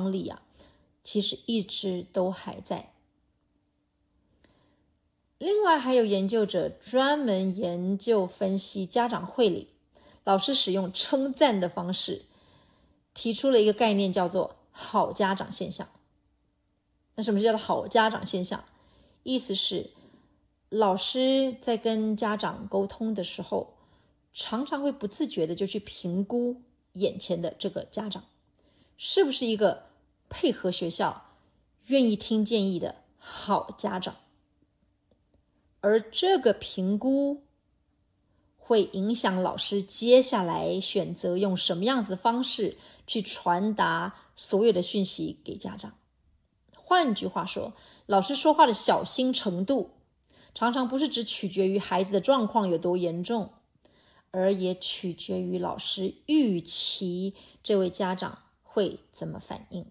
张力啊，其实一直都还在。另外还有研究者专门研究分析家长会里老师使用称赞的方式，提出了一个概念叫做好家长现象。那什么叫做好家长现象？意思是老师在跟家长沟通的时候，常常会不自觉的就去评估眼前的这个家长是不是一个配合学校、愿意听建议的好家长。而这个评估会影响老师接下来选择用什么样子的方式去传达所有的讯息给家长。换句话说，老师说话的小心程度常常不是只取决于孩子的状况有多严重，而也取决于老师预期这位家长会怎么反应。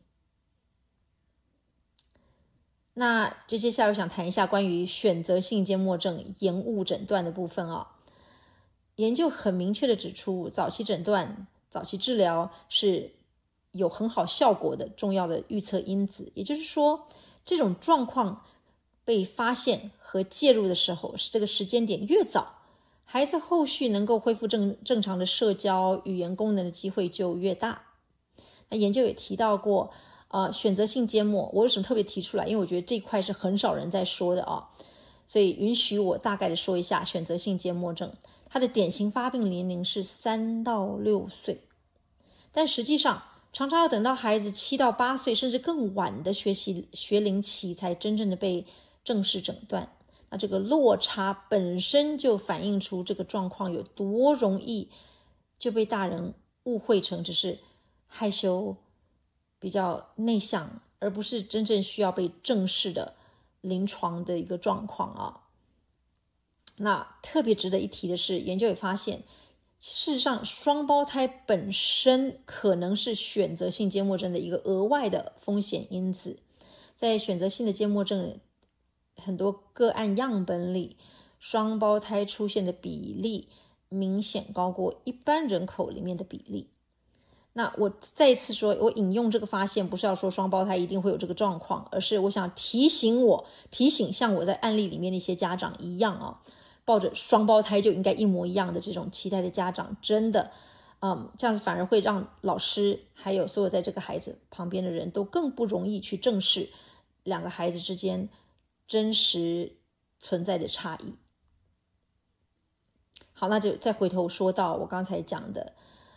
那接下来我想谈一下关于选择性缄默症延误诊断的部分啊。研究很明确的指出，早期诊断、早期治疗是有很好效果的重要的预测因子。也就是说，这种状况被发现和介入的时候，是这个时间点越早，孩子后续能够恢复正常的社交、语言功能的机会就越大。那研究也提到过选择性缄默，我为什么特别提出来？因为我觉得这一块是很少人在说的啊，所以允许我大概的说一下选择性缄默症。它的典型发病年龄是3到6岁，但实际上常常要等到孩子7到8岁甚至更晚的学龄期才真正的被正式诊断。那这个落差本身就反映出这个状况有多容易就被大人误会成只是害羞、比较内向，而不是真正需要被正视的临床的一个状况啊。那特别值得一提的是，研究也发现，事实上双胞胎本身可能是选择性缄默症的一个额外的风险因子。在选择性的缄默症很多个案样本里，双胞胎出现的比例明显高过一般人口里面的比例。那我再一次说，我引用这个发现不是要说双胞胎一定会有这个状况，而是我想提醒像我在案例里面的一些家长一样啊，抱着双胞胎就应该一模一样的这种期待的家长，真的这样子反而会让老师还有所有在这个孩子旁边的人都更不容易去正视两个孩子之间真实存在的差异。好，那就再回头说到我刚才讲的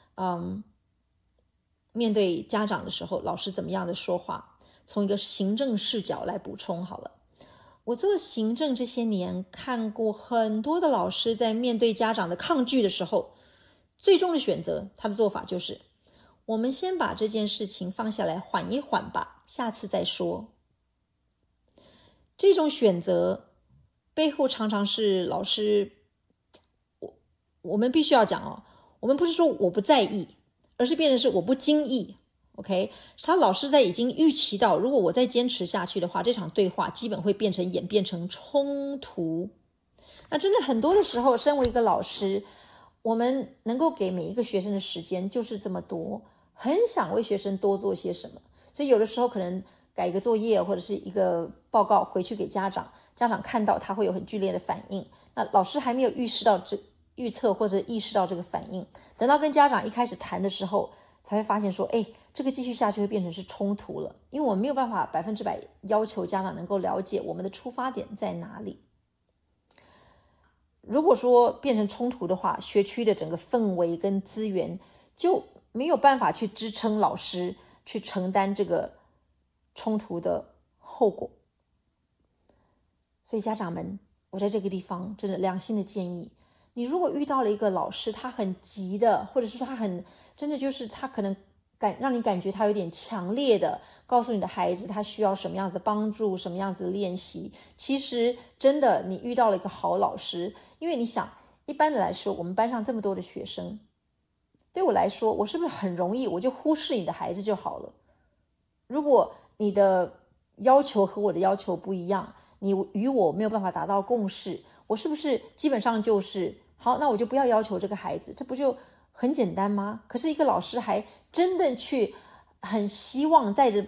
面对家长的时候老师怎么样的说话，从一个行政视角来补充好了。我做行政这些年，看过很多的老师在面对家长的抗拒的时候，最终的选择，他的做法就是我们先把这件事情放下来缓一缓吧，下次再说。这种选择背后常常是老师，我们必须要讲我们不是说我不在意，而是变成是我不经意。OK， 他老师在已经预期到，如果我再坚持下去的话，这场对话基本会演变成冲突。那真的很多的时候，身为一个老师，我们能够给每一个学生的时间就是这么多，很想为学生多做些什么，所以有的时候可能改一个作业或者是一个报告回去给家长，家长看到他会有很剧烈的反应，那老师还没有预测或者意识到这个反应，等到跟家长一开始谈的时候，才会发现说这个继续下去会变成是冲突了，因为我们没有办法100%要求家长能够了解我们的出发点在哪里。如果说变成冲突的话，学区的整个氛围跟资源就没有办法去支撑老师去承担这个冲突的后果。所以家长们，我在这个地方真的良心的建议，你如果遇到了一个老师他很急的，或者是说他很真的就是他可能让你感觉他有点强烈的告诉你的孩子他需要什么样子的帮助，什么样子的练习，其实真的你遇到了一个好老师。因为你想一般的来说，我们班上这么多的学生，对我来说我是不是很容易我就忽视你的孩子就好了？如果你的要求和我的要求不一样，你与我没有办法达到共识，我是不是基本上就是好，那我就不要要求这个孩子，这不就很简单吗？可是一个老师还真的去很希望带着